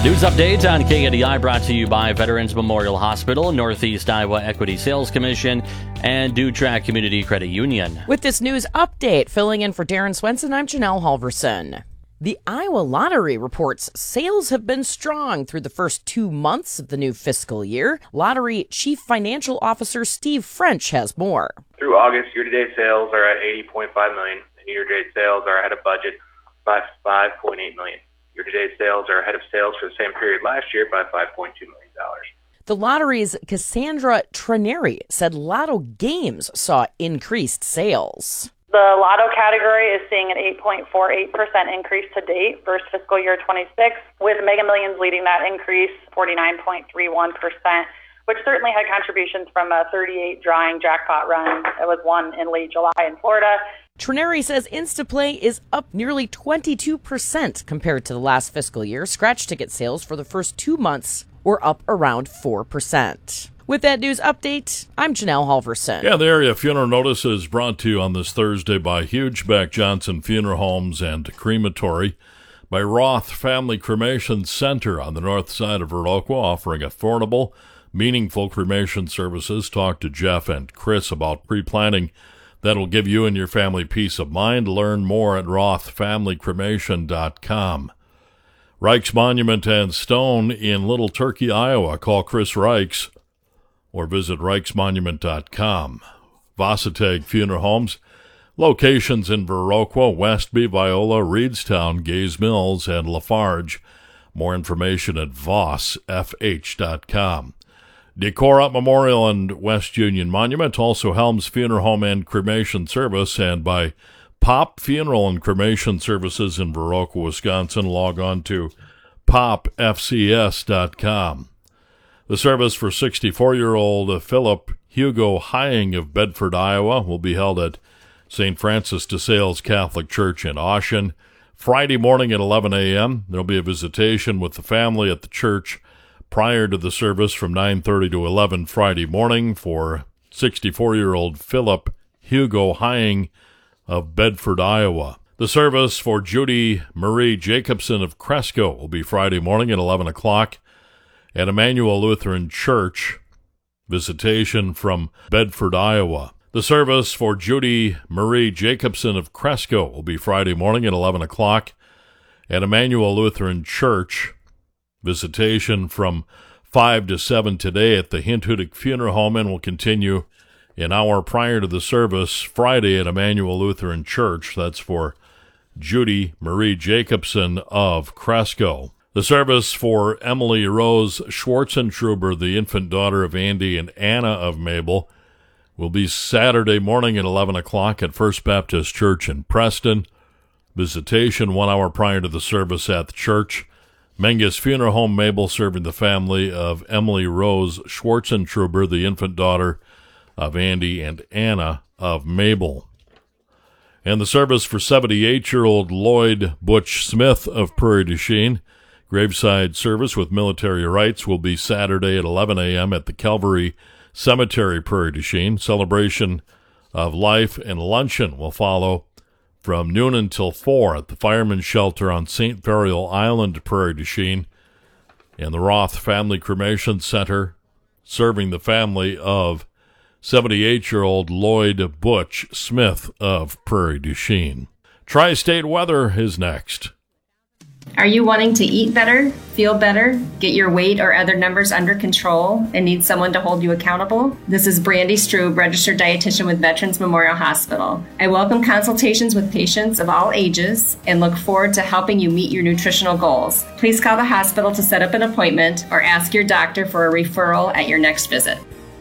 News update on KNDI brought to you by Veterans Memorial Hospital, Northeast Iowa Equity Sales Commission, and Dew-Track Community Credit Union. With this news update, filling in for Darren Swenson, I'm Janelle Halverson. The Iowa Lottery reports sales have been strong through the first 2 months of the new fiscal year. Lottery Chief Financial Officer Steve French has more. Through August, year-to-date sales are at $80.5 million, and year-to-date sales are ahead of budget by $5.8 million. Year-to-date sales are ahead of sales for the same period last year by $5.2 million. The lottery's Cassandra Trenary said Lotto games saw increased sales. The Lotto category is seeing an 8.48% increase to date versus fiscal year 26, with Mega Millions leading that increase, 49.31%, which certainly had contributions from a 38 drawing jackpot run that was won in late July in Florida. Trenary says Instaplay is up nearly 22% compared to the last fiscal year. Scratch ticket sales for the first 2 months were up around 4%. With that news update, I'm Janelle Halverson. Yeah, the area funeral notice is brought to you on this Thursday by Hugebeck Johnson Funeral Homes and Crematory, by Roth Family Cremation Center on the north side of Viroqua, offering affordable, meaningful cremation services. Talk to Jeff and Chris about pre-planning that will give you and your family peace of mind. Learn more at rothfamilycremation.com. Reichs Monument and Stone in Little Turkey, Iowa. Call Chris Reichs or visit reichsmonument.com. Vasatag Funeral Homes, locations in Viroqua, Westby, Viola, Reedstown, Gaze Mills, and Lafarge. More information at vossfh.com. Decorah Memorial and West Union Monument, also Helms Funeral Home and Cremation Service, and by Pop Funeral and Cremation Services in Viroqua, Wisconsin. Log on to popfcs.com. The service for 64-year-old Philip Hugo Hying of Bedford, Iowa, will be held at St. Francis de Sales Catholic Church in Ossian Friday morning at 11 a.m. There will be a visitation with the family at the church prior to the service from 9:30 to 11 Friday morning for 64-year-old Philip Hugo Hying of Bedford, Iowa. The service for Judy Marie Jacobson of Cresco will be Friday morning at 11 o'clock at Emmanuel Lutheran Church. Visitation from Bedford, Iowa. The service for Judy Marie Jacobson of Cresco will be Friday morning at 11 o'clock at Emmanuel Lutheran Church. Visitation from 5 to 7 today at the Hinthudik Funeral Home, and will continue an hour prior to the service Friday at Emmanuel Lutheran Church. That's for Judy Marie Jacobson of Cresco. The service for Emily Rose Schwarzentruber, the infant daughter of Andy and Anna of Mabel, will be Saturday morning at 11 o'clock at First Baptist Church in Preston. Visitation 1 hour prior to the service at the church. Menges Funeral Home Mabel, serving the family of Emily Rose Schwarzentruber, the infant daughter of Andy and Anna of Mabel. And the service for 78-year-old Lloyd Butch Smith of Prairie du Chien, graveside service with military rites, will be Saturday at 11 a.m. at the Calvary Cemetery, Prairie du Chien. Celebration of life and luncheon will follow from noon until 4 at the Fireman's Shelter on St. Burial Island, Prairie du Chien. And the Roth Family Cremation Center, serving the family of 78-year-old Lloyd Butch Smith of Prairie du Chien. Tri-State weather is next. Are you wanting to eat better, feel better, get your weight or other numbers under control, and need someone to hold you accountable? This is Brandy Strube, registered dietitian with Veterans Memorial Hospital. I welcome consultations with patients of all ages and look forward to helping you meet your nutritional goals. Please call the hospital to set up an appointment or ask your doctor for a referral at your next visit.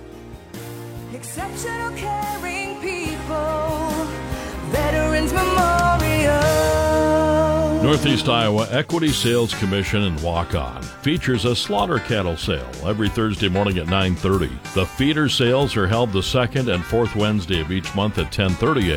Exceptional caring people, Veterans Memorial. Northeast Iowa Equity Sales Commission in Waukon features a slaughter cattle sale every Thursday morning at 9:30. The feeder sales are held the second and fourth Wednesday of each month at 10:30